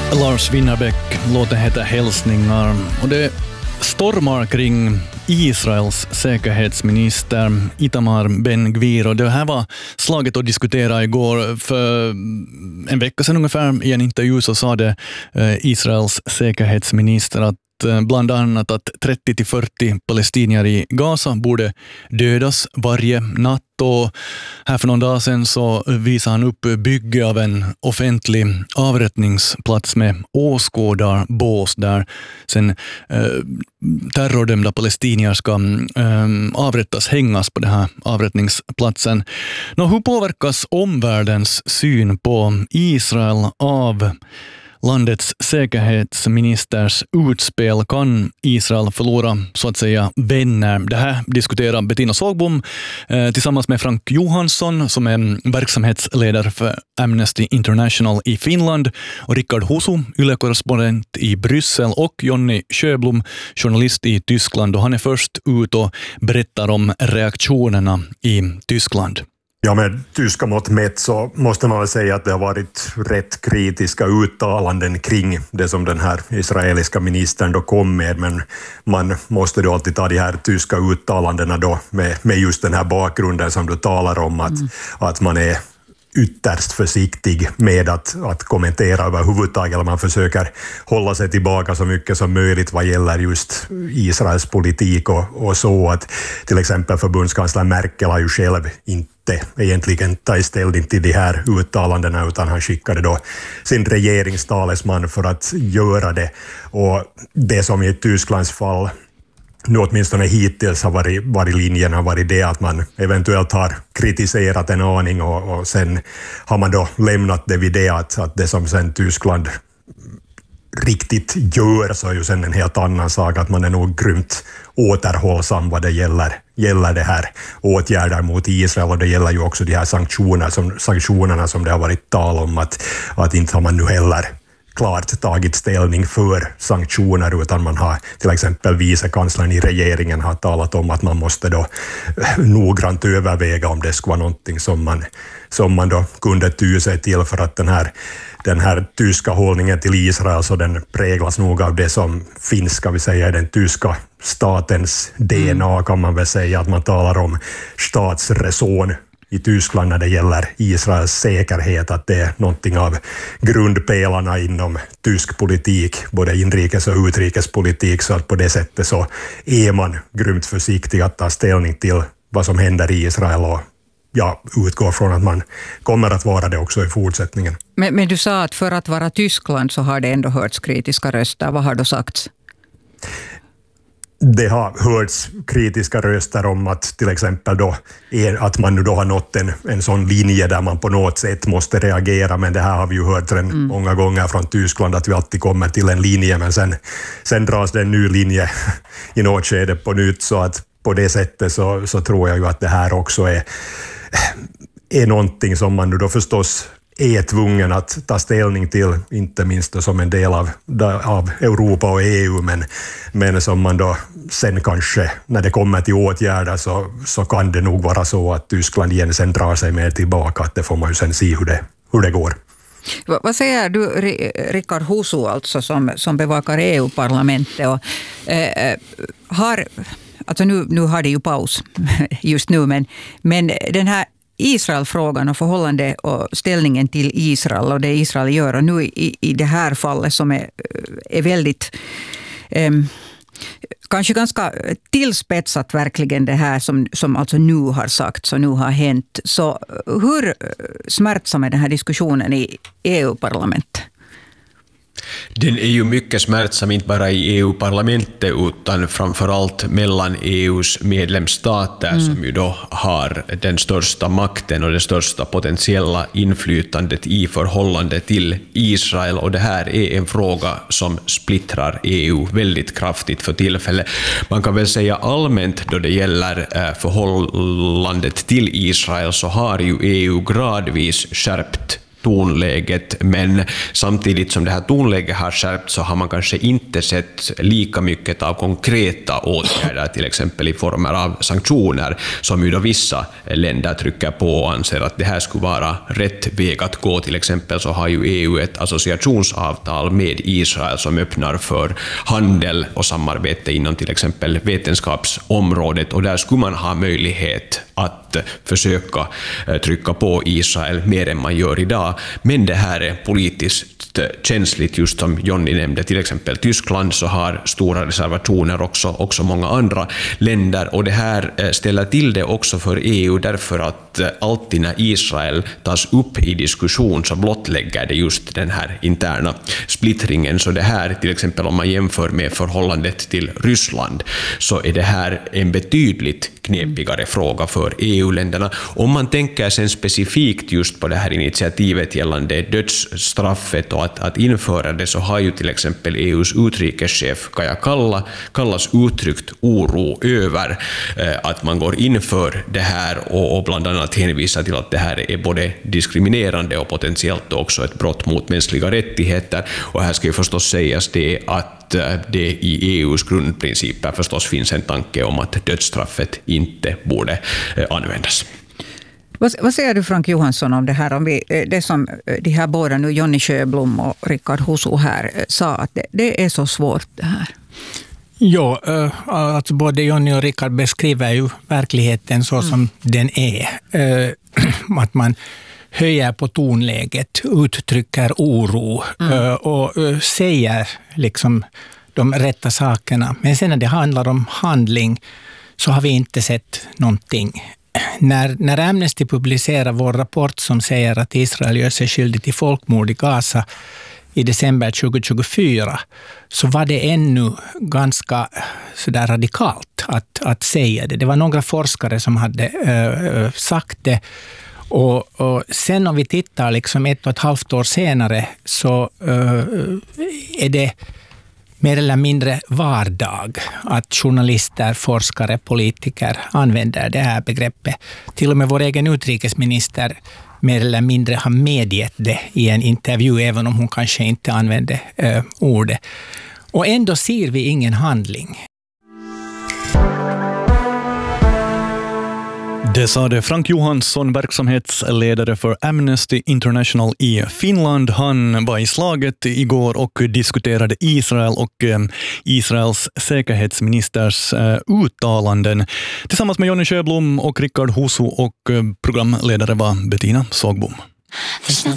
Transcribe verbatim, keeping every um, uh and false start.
Lars Winnerbäck, låten heter Hälsningar, och det stormar kring Israels säkerhetsminister Itamar Ben-Gvir, och det här var slaget att diskutera igår. För en vecka sedan ungefär i en intervju så sa det Israels säkerhetsminister att bland annat att trettio till fyrtio palestinier i Gaza borde dödas varje natt, och här för någon dag sedan så visade han upp bygge av en offentlig avrättningsplats med åskådarbås där sen eh, terrordömda palestinier ska eh, avrättas, hängas på den här avrättningsplatsen. Nå, hur påverkas omvärldens syn på Israel av landets säkerhetsministers utspel? Kan Israel förlora så att säga vänner? Det här diskuterar Bettina Sågbom eh, tillsammans med Frank Johansson som är verksamhetsledare för Amnesty International i Finland, och Rickard Husu, Yle-korrespondent i Bryssel, och Jonny Sjöblom, journalist i Tyskland, och han är först ut och berättar om reaktionerna i Tyskland. Ja, med tyska mått mätt så måste man väl säga att det har varit rätt kritiska uttalanden kring det som den här israeliska ministern då kom med, men man måste då alltid ta de här tyska uttalandena då med, med just den här bakgrunden som du talar om, att, mm. att man är ytterst försiktig med att, att kommentera överhuvudtaget. Man försöker hålla sig tillbaka så mycket som möjligt vad gäller just Israels politik och, och så, att till exempel förbundskansler Merkel har ju själv inte egentligen tagit ställning till de här uttalandena, utan han skickade då sin regeringstalesman för att göra det. Och det som i Tysklands fall nu åtminstone hittills har varit, varit linjen har varit det att man eventuellt har kritiserat en aning, och, och sen har man då lämnat det vid det att, att det som sen Tyskland riktigt gör så är ju sen en helt annan sak, att man är nog grymt återhållsam vad det gäller, gäller det här åtgärder mot Israel, och det gäller ju också de här sanktioner som, sanktionerna som det har varit tal om, att, att inte har man nu heller klart tagit ställning för sanktioner, utan man har till exempel vicekanslern i regeringen har talat om att man måste då noggrant överväga om det skulle vara någonting som man, som man då kunde ty sig till, för att den här, den här tyska hållningen till Israel så den präglas nog av det som finns, ska vi säga, den tyska statens D N A, kan man väl säga, att man talar om statsräson i Tyskland när det gäller Israels säkerhet, att det är någonting av grundpelarna inom tysk politik, både inrikes och utrikespolitik, så att på det sättet så är man grymt försiktig att ta ställning till vad som händer i Israel, och jag utgår från att man kommer att vara det också i fortsättningen. Men, men du sa att för att vara Tyskland så har det ändå hörts kritiska röster. Vad har då sagts? Det har hörts kritiska röster om att till exempel då är att man nu då har nått en, en sån linje där man på något sätt måste reagera, men det här har vi ju hört redan mm. många gånger från Tyskland, att vi alltid kommer till en linje, men sen, sen dras det en ny linje i något skede på nytt, så att på det sättet så, så tror jag ju att det här också är, är någonting som man nu då förstås är tvungen att ta ställning till, inte minst som en del av, av Europa och E U, men, men som man då sen kanske, när det kommer till åtgärder, så, så kan det nog vara så att Tyskland igen sen drar sig mer tillbaka, att det får man ju sen se hur det, hur det går. Va, vad säger du, Rickard Husu, alltså, som, som bevakar E U-parlamentet, och eh, har, alltså nu, nu har det ju paus just nu, men, men den här Israel-frågan och förhållande och ställningen till Israel och det Israel gör, och nu i, i det här fallet som är, är väldigt eh, kanske ganska tillspetsat verkligen det här som, som alltså nu har sagts och nu har hänt. Så hur smärtsam är den här diskussionen i E U-parlamentet? Den är ju mycket smärtsam, inte bara i E U-parlamentet utan framförallt mellan E U:s medlemsstater mm. som ju då har den största makten och det största potentiella inflytandet i förhållande till Israel, och det här är en fråga som splittrar E U väldigt kraftigt för tillfället. Man kan väl säga allmänt då det gäller förhållandet till Israel så har ju E U gradvis skärpt tonläget, men samtidigt som det här tonläget har skärpt så har man kanske inte sett lika mycket av konkreta åtgärder, till exempel i former av sanktioner, som ju då vissa länder trycker på och anser att det här skulle vara rätt väg att gå. Till exempel så har ju E U ett associationsavtal med Israel som öppnar för handel och samarbete inom till exempel vetenskapsområdet, och där skulle man ha möjlighet att försöka trycka på Israel mer än man gör idag. Men det här är politiskt känsligt, just som Johnny nämnde. Till exempel Tyskland så har stora reservationer, också, också många andra länder, och det här ställer till det också för E U därför att alltid när Israel tas upp i diskussion så blottlägger det just den här interna splittringen. Så det här, till exempel om man jämför med förhållandet till Ryssland, så är det här en betydligt knepigare fråga för E U-länderna. Om man tänker sen specifikt just på det här initiativet gällande dödsstraffet och att, att införa det, så har ju till exempel E U:s utrikeschef Kaja Kalla, Kallas uttryckt oro över eh, att man går inför det här, och, och bland annat hänvisar till att det här är både diskriminerande och potentiellt också ett brott mot mänskliga rättigheter. Och här ska ju förstås sägas det att det i E U:s grundprinciper förstås finns en tanke om att dödsstraffet inte borde användas. Vad, vad säger du, Frank Johansson, om det här? Om vi, det som de här båda nu, Jonny Sjöblom och Rickard Husu här, sa att det, det är så svårt det här. Ja, alltså både Jonny och Rickard beskriver ju verkligheten så som mm. den är. Att man höjer på tonläget, uttrycker oro mm. och säger liksom de rätta sakerna. Men sen när det handlar om handling så har vi inte sett någonting. När, när Amnesty publicerar vår rapport som säger att Israel gör sig skyldig till folkmord i Gaza i december tjugohundratjugofyra, så var det ännu ganska så där radikalt att, att säga det. Det var några forskare som hade äh, sagt det. Och, och sen om vi tittar liksom ett och ett halvt år senare, så uh, är det mer eller mindre vardag att journalister, forskare, politiker använder det här begreppet. Till och med vår egen utrikesminister mer eller mindre har medgett det i en intervju, även om hon kanske inte använde uh, ordet. Och ändå ser vi ingen handling. Det sa det Frank Johansson, verksamhetsledare för Amnesty International i Finland. Han var i slaget igår och diskuterade Israel och Israels säkerhetsministers uttalanden tillsammans med Jonny Sjöblom och Rickard Husu, och programledare var Bettina Sågbom.